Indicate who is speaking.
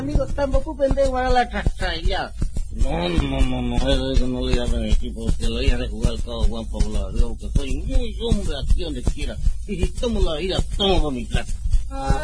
Speaker 1: Amigo, tampoco pendejo para la ya. No, eso no le llaman equipo, que lo iba a jugar todo Juan Pablo, digo que soy muy hombre aquí donde quiera, y si tomo la vida, tomo mi plata.